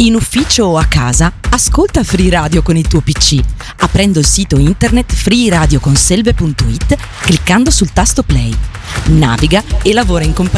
In ufficio o a casa, ascolta Free Radio con il tuo PC, aprendo il sito internet freeradioconselve.it, cliccando sul tasto play. Naviga e lavora in compagnia